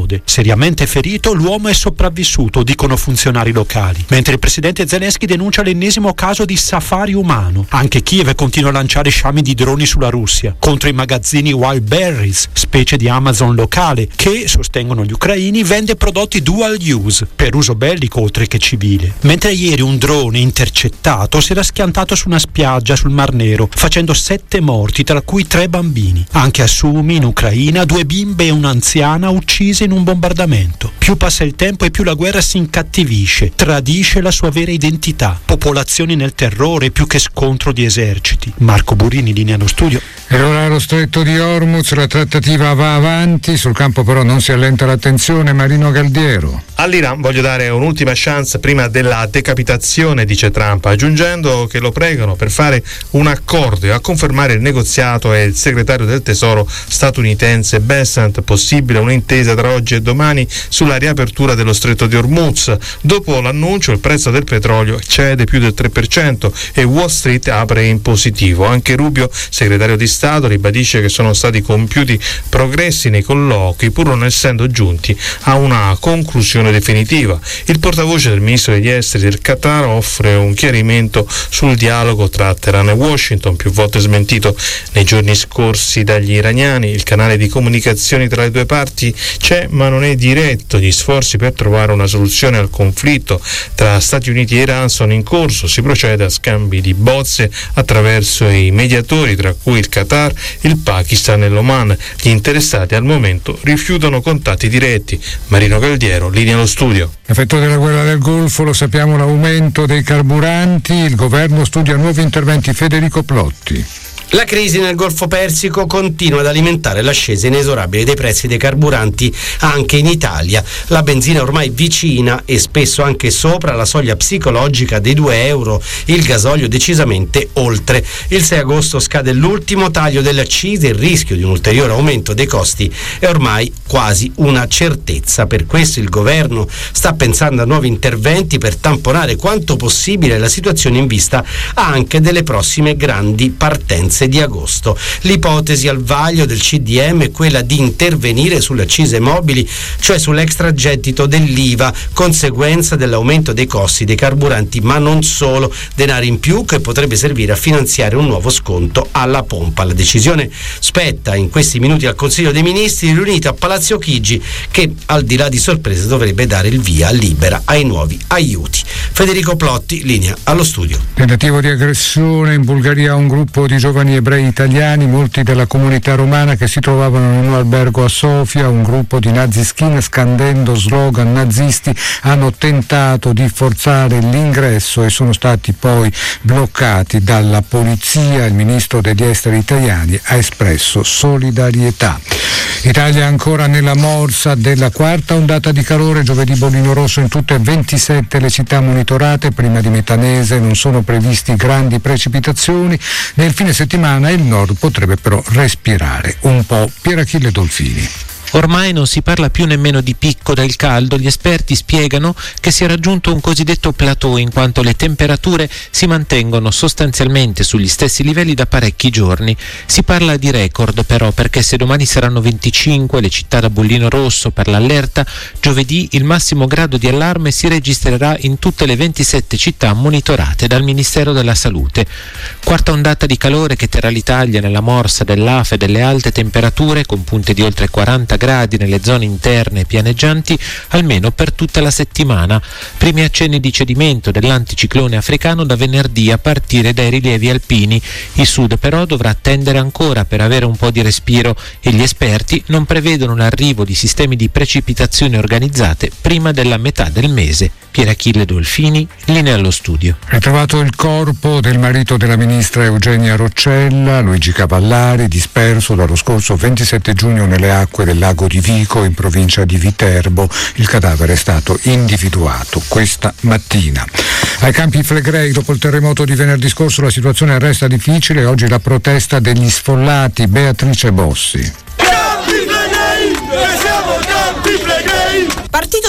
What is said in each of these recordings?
esplode. Seriamente ferito, l'uomo è sopravvissuto, dicono funzionari locali. Mentre il presidente Zelensky denuncia l'ennesimo caso di safari umano. Anche Kiev continua a lanciare sciami di droni sulla Russia contro i magazzini Wild Berries, specie di Amazon locale, che, sostengono gli ucraini, vende prodotti dual use, per uso bellico oltre che civile. Mentre ieri un drone intercettato si era schiantato su una spiaggia sul Mar Nero, facendo 7 morti, tra cui 3 bambini. Anche a Sumi, in Ucraina, 2 bimbe e un'anziana uccise in un bombardamento. Più passa il tempo e più la guerra si incattivisce, tradisce la sua vera identità. Popolazioni nel terrore più che scontro di eserciti. Marco Burini, linea allo studio. E ora lo stretto di Hormuz, la trattativa va avanti, sul campo però non si allenta l'attenzione. Marino Galdiero. All'Iran voglio dare un'ultima chance prima della decapitazione, dice Trump, aggiungendo che lo pregano per fare un accordo, e a confermare il negoziato è il segretario del tesoro statunitense Bessent. Possibile un'intesa tra oggi e domani sulla riapertura dello stretto di Hormuz. Dopo l'annuncio il prezzo del petrolio cede più del 3% e Wall Street apre in positivo. Anche Rubio, segretario di Stato, ribadisce che sono stati compiuti progressi nei colloqui, pur non essendo giunti a una conclusione definitiva. Il portavoce del ministro degli esteri del Qatar offre un chiarimento sul dialogo tra Teheran e Washington, più volte smentito nei giorni scorsi dagli iraniani. Il canale di comunicazioni tra le due parti c'è, ma non è diretto. Gli sforzi per trovare una soluzione al conflitto tra Stati Uniti e Iran sono in corso. Si procede a scambi di bozze attraverso i mediatori, tra cui il Qatar, il Pakistan e l'Oman. Gli interessati al momento rifiutano contatti diretti. Marino Galdiero, linea allo studio. Effetto della guerra del Golfo, lo sappiamo, l'aumento dei carburanti, il governo studia nuovi interventi. Federico Plotti. La crisi nel Golfo Persico continua ad alimentare l'ascesa inesorabile dei prezzi dei carburanti anche in Italia. La benzina è ormai vicina e spesso anche sopra la soglia psicologica dei €2, il gasolio decisamente oltre. Il 6 agosto scade l'ultimo taglio delle accise, il rischio di un ulteriore aumento dei costi è ormai quasi una certezza. Per questo il governo sta pensando a nuovi interventi per tamponare quanto possibile la situazione in vista anche delle prossime grandi partenze di agosto. L'ipotesi al vaglio del CDM è quella di intervenire sulle accise mobili, cioè sull'extragettito dell'IVA, conseguenza dell'aumento dei costi dei carburanti, ma non solo, denari in più che potrebbe servire a finanziare un nuovo sconto alla pompa. La decisione spetta in questi minuti al Consiglio dei Ministri riunito a Palazzo Chigi, che al di là di sorprese dovrebbe dare il via libera ai nuovi aiuti. Federico Plotti, linea allo studio. Tentativo di aggressione in Bulgaria a un gruppo di giovani ebrei italiani, molti della comunità romana, che si trovavano in un albergo a Sofia. Un gruppo di nazi-skin, scandendo slogan nazisti, hanno tentato di forzare l'ingresso e sono stati poi bloccati dalla polizia. Il ministro degli esteri italiani ha espresso solidarietà. Italia ancora nella morsa della quarta ondata di calore. Giovedì bollino rosso in tutte 27 le città monitorate. Prima di Metanese non sono previsti grandi precipitazioni. Nel fine settimana il nord potrebbe però respirare un po'. Pierachille Dolfini. Ormai non si parla più nemmeno di picco del caldo. Gli esperti spiegano che si è raggiunto un cosiddetto plateau, in quanto le temperature si mantengono sostanzialmente sugli stessi livelli da parecchi giorni. Si parla di record però, perché se domani saranno 25 le città da bollino rosso per l'allerta, giovedì il massimo grado di allarme si registrerà in tutte le 27 città monitorate dal Ministero della Salute. Quarta ondata di calore che terrà l'Italia nella morsa dell'afe delle alte temperature, con punte di oltre 40 gradi nelle zone interne e pianeggianti almeno per tutta la settimana. Primi accenni di cedimento dell'anticiclone africano da venerdì a partire dai rilievi alpini. Il sud però dovrà attendere ancora per avere un po' di respiro e gli esperti non prevedono l'arrivo di sistemi di precipitazioni organizzate prima della metà del mese. Pierachille Dolfini, linea allo studio. È trovato il corpo del marito della ministra Eugenia Roccella, Luigi Cavallari, disperso dallo scorso 27 giugno nelle acque del lago di Vico in provincia di Viterbo. Il cadavere è stato individuato questa mattina. Ai Campi Flegrei, dopo il terremoto di venerdì scorso, la situazione resta difficile. Oggi la protesta degli sfollati. Beatrice Bossi. Partito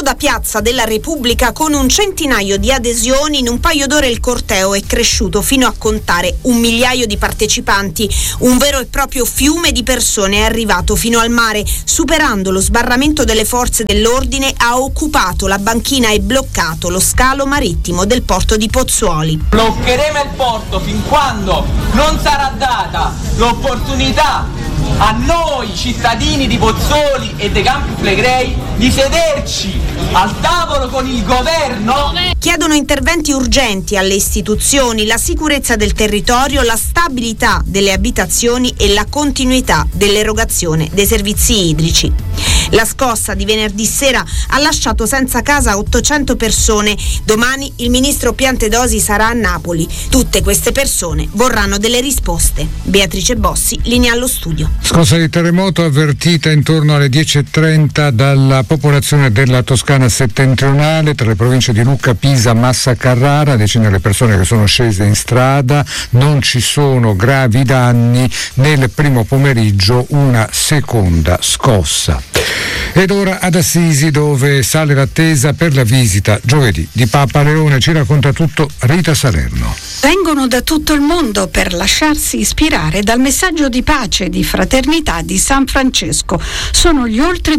seconda piazza della Repubblica con un centinaio di adesioni. In un paio d'ore il corteo è cresciuto fino a contare 1 migliaio di partecipanti. Un vero e proprio fiume di persone è arrivato fino al mare. Superando lo sbarramento delle forze dell'ordine, ha occupato la banchina e bloccato lo scalo marittimo del porto di Pozzuoli. Bloccheremo il porto fin quando non sarà data l'opportunità a noi cittadini di Pozzuoli e dei Campi Flegrei di sederci al tavolo con il governo. Chiedono interventi urgenti alle istituzioni, la sicurezza del territorio, la stabilità delle abitazioni e la continuità dell'erogazione dei servizi idrici. La scossa di venerdì sera ha lasciato senza casa 800 persone. Domani il ministro Piantedosi sarà a Napoli. Tutte queste persone vorranno delle risposte. Beatrice Bossi, linea allo studio. Scossa di terremoto avvertita intorno alle 10:30 dalla popolazione della Toscana settentrionale, tra le province di Lucca, Pisa, Massa Carrara. Decine le persone che sono scese in strada, non ci sono gravi danni. Nel primo pomeriggio una seconda scossa. Ed ora ad Assisi, dove sale l'attesa per la visita giovedì di Papa Leone. Ci racconta tutto Rita Salerno. Vengono da tutto il mondo per lasciarsi ispirare dal messaggio di pace e di fraternità di San Francesco. Sono gli oltre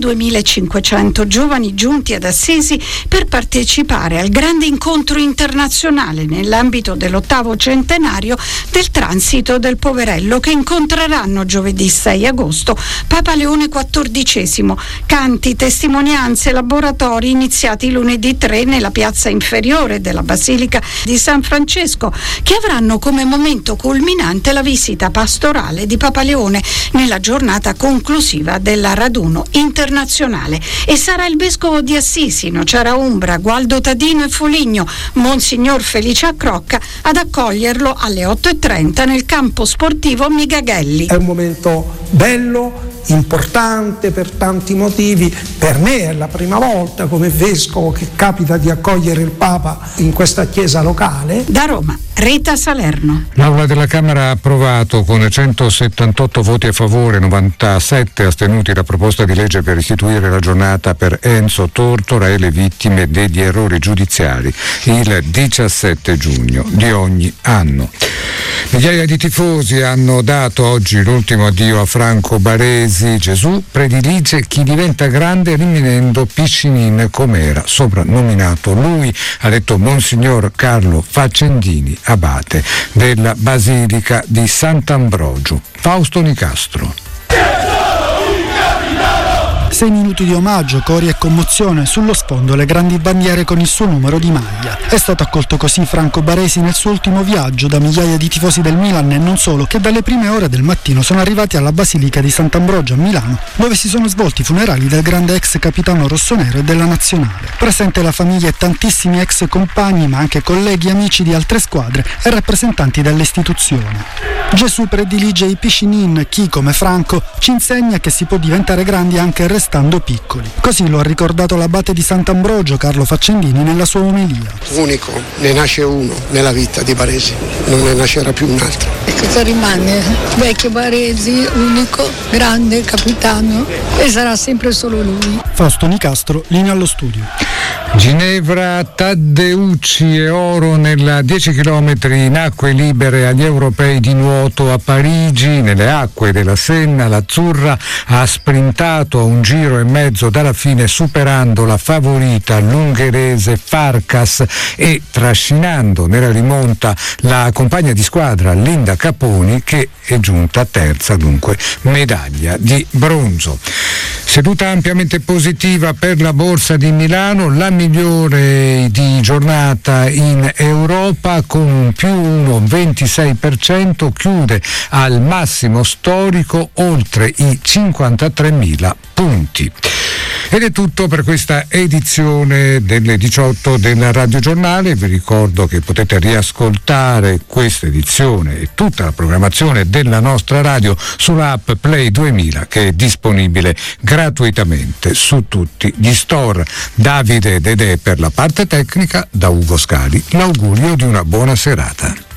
2500 giovani giunti ad Assisi per partecipare al grande incontro internazionale nell'ambito dell'8° centenario del transito del Poverello, che incontreranno giovedì 6 agosto Papa Leone XIV. Canti, testimonianze, laboratori iniziati lunedì 3 nella piazza inferiore della Basilica di San Francesco, che avranno come momento culminante la visita pastorale di Papa Leone nella giornata conclusiva del raduno internazionale. E sarà il vescovo di Assisi, Nocera Umbra, Gualdo Tadino e Foligno, Monsignor Felice Accrocca, ad accoglierlo alle 8:30 nel campo sportivo Migaghelli. È un momento bello, importante per tanti motivi. Per me è la prima volta come vescovo che capita di accogliere il Papa in questa chiesa locale. Da Roma, Rita Salerno. L'Aula della Camera ha approvato con 178 voti a favore, 97 astenuti la proposta di legge per istituire la giornata per Enzo Tortora e le vittime degli errori giudiziari il 17 giugno di ogni anno. Migliaia di tifosi hanno dato oggi l'ultimo addio a Franco Baresi. Gesù predilige chi diventa grande rimanendo Piscinin com'era soprannominato. Lui, ha detto Monsignor Carlo Faccendini, abate della Basilica di Sant'Ambrogio. Fausto Nicastro. 6 minuti di omaggio, cori e commozione, sullo sfondo le grandi bandiere con il suo numero di maglia. È stato accolto così Franco Baresi nel suo ultimo viaggio da migliaia di tifosi del Milan e non solo, che dalle prime ore del mattino sono arrivati alla Basilica di Sant'Ambrogio a Milano, dove si sono svolti i funerali del grande ex capitano rossonero e della nazionale. Presente la famiglia e tantissimi ex compagni, ma anche colleghi e amici di altre squadre e rappresentanti dell'istituzione. Gesù predilige i Piscinin, chi come Franco ci insegna che si può diventare grandi anche restando piccoli. Così lo ha ricordato l'abate di Sant'Ambrogio, Carlo Faccendini, nella sua omelia. Unico, ne nasce uno nella vita di Baresi, non ne nascerà più un altro. E cosa rimane? Vecchio Baresi, unico, grande, capitano, e sarà sempre solo lui. Fausto Nicastro, linea allo studio. Ginevra, Taddeucci e oro nella 10 km in acque libere agli europei di nuoto a Parigi. Nelle acque della Senna l'azzurra ha sprintato a 1,5 giri dalla fine, superando la favorita l'ungherese Farkas e trascinando nella rimonta la compagna di squadra Linda Caponi, che è giunta terza, dunque medaglia di bronzo. Seduta ampiamente positiva per la Borsa di Milano, la migliore di giornata in Europa con un più 1,26%, chiude al massimo storico oltre i 53.000 punti. Ed è tutto per questa edizione delle 18 del Radio Giornale. Vi ricordo che potete riascoltare questa edizione e tutta la programmazione della nostra radio sulla app Play 2000, che è disponibile gratuitamente su tutti gli store. Davide Dedè per la parte tecnica, da Ugo Scali l'augurio di una buona serata.